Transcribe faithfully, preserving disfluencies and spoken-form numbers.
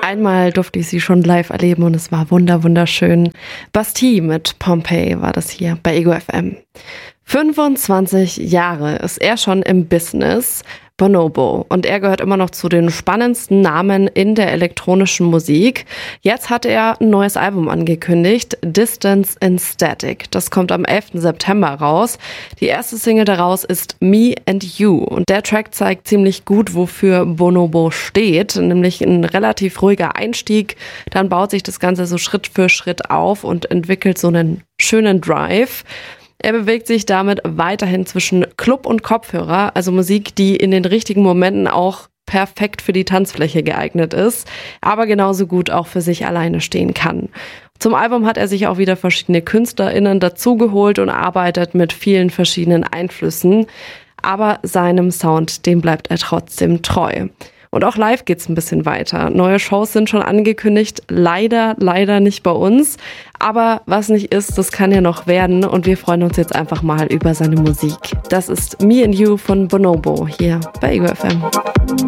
Einmal durfte ich sie schon live erleben und es war wunder wunderschön. Bastille mit Pompeii war das hier bei Ego F M. fünfundzwanzig Jahre ist er schon im Business, Bonobo. Und er gehört immer noch zu den spannendsten Namen in der elektronischen Musik. Jetzt hat er ein neues Album angekündigt, Distance in Static. Das kommt am elften September raus. Die erste Single daraus ist Me and You. Und der Track zeigt ziemlich gut, wofür Bonobo steht. Nämlich ein relativ ruhiger Einstieg. Dann baut sich das Ganze so Schritt für Schritt auf und entwickelt so einen schönen Drive. Er bewegt sich damit weiterhin zwischen Club und Kopfhörer, also Musik, die in den richtigen Momenten auch perfekt für die Tanzfläche geeignet ist, aber genauso gut auch für sich alleine stehen kann. Zum Album hat er sich auch wieder verschiedene KünstlerInnen dazugeholt und arbeitet mit vielen verschiedenen Einflüssen, aber seinem Sound, dem bleibt er trotzdem treu. Und auch live geht's ein bisschen weiter. Neue Shows sind schon angekündigt, leider, leider nicht bei uns. Aber was nicht ist, das kann ja noch werden und wir freuen uns jetzt einfach mal über seine Musik. Das ist Me and You von Bonobo hier bei Ego F M.